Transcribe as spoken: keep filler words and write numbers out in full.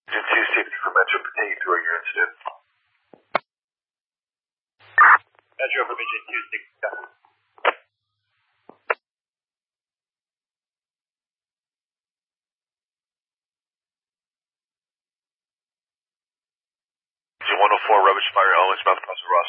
Engine two sixty for Metro, continue through your incident. Metro from Engine two sixty. Engine one oh four, rubbish fire, elements mouth across the